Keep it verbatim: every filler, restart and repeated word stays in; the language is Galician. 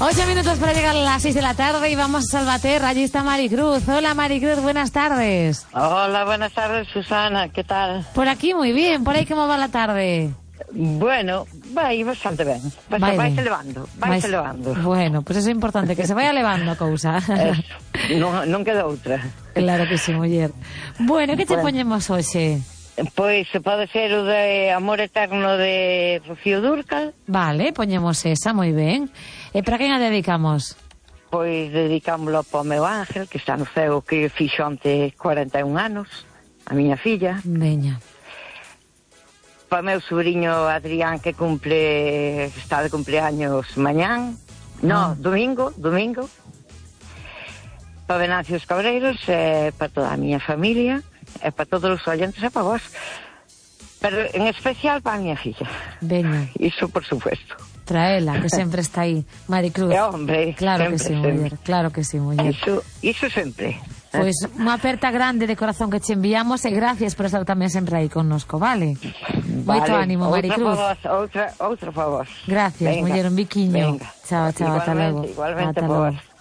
Ocho minutos para llegar a las seis de la tarde y vamos a Salvaterra. Allí está Maricruz. Hola, Maricruz, buenas tardes. Hola, buenas tardes, Susana. ¿Qué tal? Por aquí muy bien. ¿Por ahí cómo va la tarde? Bueno, vai bastante ben. Vai, vai se levando, vai se levando. Bueno, pues eso é importante, que se vaya levando a cousa. non, non queda outra. Claro que sí, muller. Bueno, que te bueno. poñemos hoxe? Pois pode ser o de Amor Eterno de Rocío Dúrcal. Vale, poñemos esa, moi ben. E para quen a dedicamos? Pois dedicámoslo para o meu ángel, que está no ceo, que fixo ante cuarenta e un anos, a miña filla. Veña. Para o meu sobrinho Adrián, que cumple, está de cumpleaños mañán. No, ah. domingo, domingo. Para Venancio os Cabreiros, e para toda a miña familia, e para todos os oyentes, e para vos. Pero en especial para a miña filla. Veña. Iso por supuesto. Traela, que sempre está aí, Maricruz. É, hombre, claro sempre, que sí, sempre. muller, claro que sí, muller. Iso, iso sempre. Pois pues, unha aperta grande de corazón que che enviamos e gracias por estar tamén sempre aí connosco, vale? Vale. Moito ánimo, Maricruz. Outra para vos, outra, outra para vos. Gracias, muller, un biquiño. Venga. Chao, chao, ata logo. Igualmente, igualmente ata para logo. vos.